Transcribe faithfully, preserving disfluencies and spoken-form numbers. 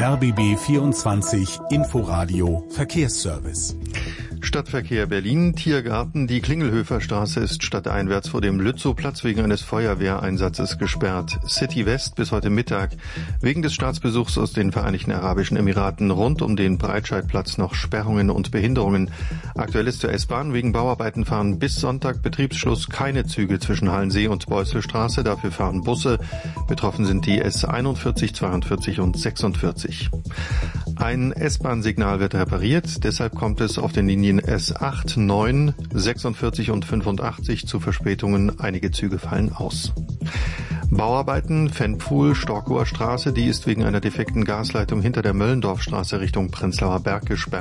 R B B vierundzwanzig Inforadio Verkehrsservice. Stadtverkehr Berlin, Tiergarten. Die Klingelhöfer-Straße ist stadteinwärts vor dem Lützowplatz wegen eines Feuerwehreinsatzes gesperrt. City West bis heute Mittag. Wegen des Staatsbesuchs aus den Vereinigten Arabischen Emiraten rund um den Breitscheidplatz noch Sperrungen und Behinderungen. Aktuell ist zur S-Bahn. Wegen Bauarbeiten fahren bis Sonntag Betriebsschluss keine Züge zwischen Hallensee und Beusselstraße. Dafür fahren Busse. Betroffen sind die S einundvierzig, zweiundvierzig und sechsundvierzig. Ein S-Bahn-Signal wird repariert. Deshalb kommt es auf den Linien S acht, neun, sechsundvierzig und fünfundachtzig zu Verspätungen. Einige Züge fallen aus. Bauarbeiten, Fenpfuhl, Storkower Straße, die ist wegen einer defekten Gasleitung hinter der Möllendorfstraße Richtung Prenzlauer Berg gesperrt.